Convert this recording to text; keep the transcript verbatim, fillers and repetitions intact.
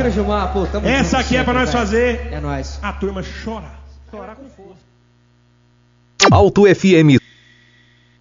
Valeu, Gilmar. Pô, tamo Essa junto aqui é pra sempre, nós cara. fazer É nóis. a turma chorar. Chorar com força. Alto F M.